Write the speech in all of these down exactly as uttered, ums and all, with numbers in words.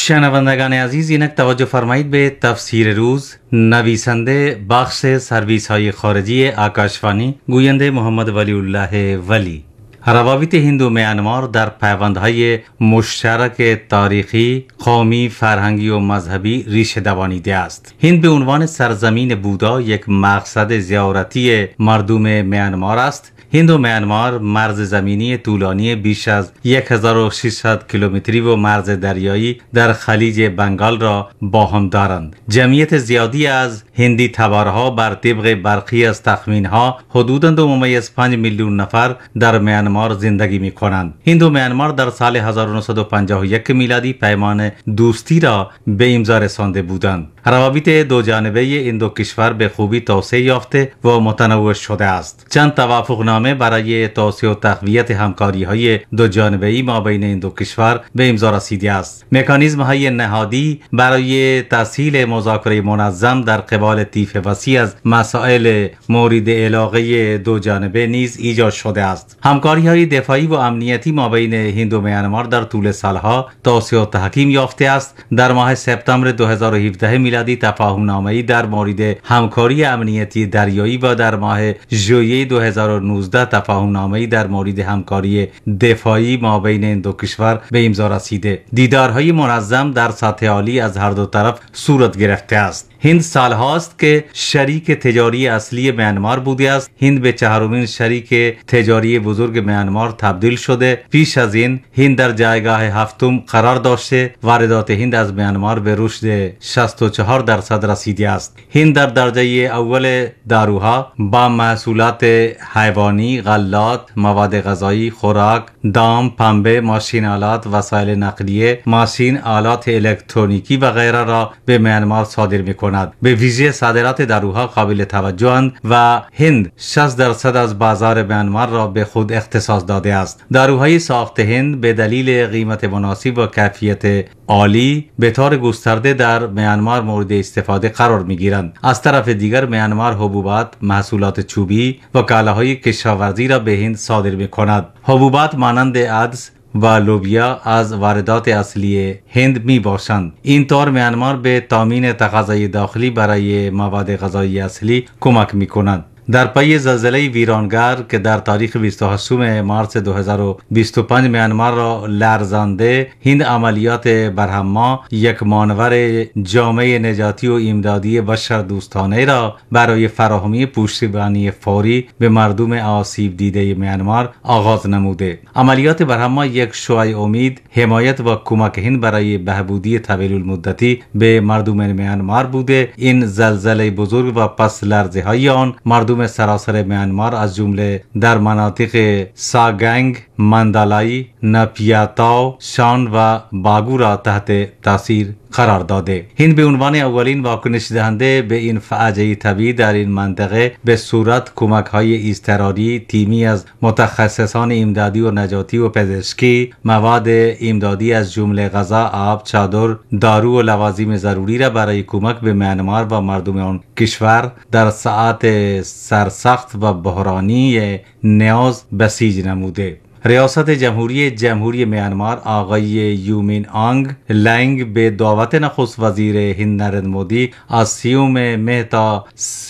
شنوندگان عزیز، اینک توجه فرمایید به تفسیر روز. نویسنده بخش سرویس های خارجی آکاشوانی، گوینده محمد ولی الله ولی. روابط هند و میانمار در پیوندهای مشترک تاریخی، قومی، فرهنگی و مذهبی ریشه دوانیده است. هند به عنوان سرزمین بودا یک مقصد زیارتی مردم میانمار است. هند و میانمار مرز زمینی طولانی بیش از هزار و ششصد کیلومتری و مرز دریایی در خلیج بنگال را با هم دارند. جمعیت زیادی از هندی تبارها بر طبق برخی از تخمینها حدوداً دو ممیز پنج میلیون نفر در میانمار زندگی می کنند. هند و میانمار در سال هزار و نهصد و پنجاه و یک میلادی پیمان دوستی را به امضا رسانده بودند. روابط دو جانبه این دو کشور به خوبی توسعه یافته و متنوع شده است. چند توافقنامه برای توسعه و تقویت همکاری های دو جانبه‌ای مابین این دو کشور به امضا رسیده است. مکانیزم های نهادی برای تسهیل مذاکره منظم در قبال طیف وسیع از مسائل مورد علاقه دو جانبه نیز ایجاد شده است. همکاری های دفاعی و امنیتی مابین هند و میانمار در طول سالها توسعه و تحکیم یافته است. در ماه سپتامبر دو هزار و هفده میلادی تفاهم نامه‌ای در مورد همکاری امنیتی دریایی و در ماه ژوئیه دو هزار و نوزده تفاهم نامه‌ای در مورد همکاری دفاعی مابین این دو کشور به امضا رسیده. دیدارهای منظم در سطح عالی از هر دو طرف صورت گرفته است. هند سالهاست که شریک تجاری اصلی میانمار بوده است. هند به چهارمین شریک تجاری بزرگ میانمار تبدیل شده. پیش از این هند در جایگاه هفتم قرار داشته. واردات هند از میانمار به رشد شصت و چهار درصد رسیده است. هند در درجه اول داروها با محصولات حیوانی، غلات، مواد غذایی، خوراک، دام، پنبه، ماشین آلات، وسایل نقلیه، ماشین آلات الکترونیکی و غیره را به میانمار صادر می‌کند. به ویژه صادرات داروها قابل توجه‌اند و هند شصت درصد از بازار میانمار را به خود اختصاص داده است. داروهای ساخت هند به دلیل قیمت مناسب و کیفیت عالی به طور گسترده در میانمار مورد استفاده قرار می‌گیرند. از طرف دیگر میانمار حبوبات، محصولات چوبی و کالاهای کشاورزی را به هند صادر می‌کند. حبوبات مانند عدس و لوبیا از واردات اصلی هند می باشند. این طور میانمار به تامین تقاضای داخلی برای مواد غذایی اصلی کمک می کند. در پی زلزله ویرانگر که در تاریخ بیست و هشتم مارس دو هزار و بیست و پنج میانمار را لرزانده، هند عملیات برهما، یک مانور جامعه نجاتی و امدادی بشر دوستانه را برای فراهمی پشتیبانی فوری به مردم آسیب دیده میانمار آغاز نموده. عملیات برهما یک شعاع امید، حمایت و کمک هند برای بهبودی طویل المدتی به مردم میانمار بوده. این زلزله بزرگ و پس لرزه های آن مردم سراسر میانمار از جمله در مناطق ساگنگ، مندالای، نپیاتاو، شان و باگو را تحت تاثیر قرار داده. هند به عنوان اولین واکنش دهنده به این فاجعه طبیعی در این منطقه به صورت کمک های اضطراری تیمی از متخصصان امدادی و نجاتی و پزشکی، مواد امدادی از جمله غذا، آب، چادر، دارو و لوازم ضروری را برای کمک به میانمار و مردم آن کشور در ساعات سرسخت و بحرانی نیاز بسیج نموده. ریاست جمهوری جمهوری میانمار آقای یومین آنگ لنگ به دعوت نخست وزیر هند نریندر مودی از سیوم مه تا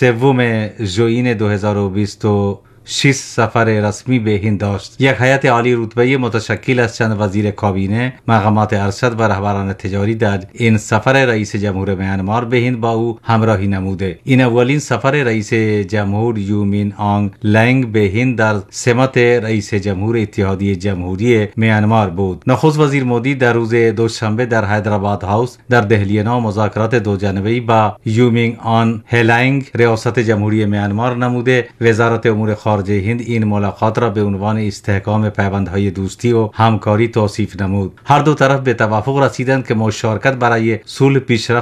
سوم ژوئیه دو هزار و بیست و شش سفر رسمی به هند داشت. یک هیئت عالی رتبه متشکل از چند وزیر کابینه، مقامات ارشد و رهبران تجاری در این سفر رئیس جمهور میانمار به هند با او همراهی نموده. این اولین سفر رئیس جمهور یومین آنگ لنگ به هند در سمت رئیس جمهور اتحادیه جمهوری میانمار بود. نخست وزیر مودی در روز دوشنبه در حیدرآباد هاوس در دهلی نو مذاکرات دو جانبه‌ای با یومین آن هلنگ ریاست جمهوری میانمار نموده. وزارت امور خارجه هند این ملاقات را به عنوان استحکام پیوندهای دوستی و همکاری توصیف نمود. هر دو طرف به توافق رسیدند که مشارکت برای صلح پیشرفت